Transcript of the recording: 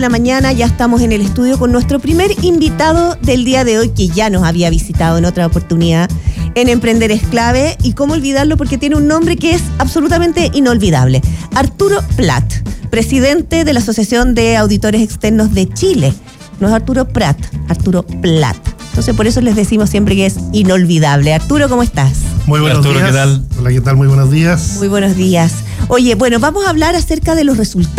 La mañana ya estamos en el estudio con nuestro primer invitado del día de hoy, que ya nos había visitado en otra oportunidad en Emprender es Clave, y cómo olvidarlo porque tiene un nombre que es absolutamente inolvidable. Arturo Prat, presidente de la Asociación de Auditores Externos de Chile. No es Arturo Prat, Arturo Plat. Entonces por eso les decimos siempre que es inolvidable. Arturo, ¿cómo estás? Muy buenos Arturo, días. ¿qué tal? Hola, ¿qué tal? Muy buenos días. Muy buenos días. Oye, bueno, vamos a hablar acerca de los resultados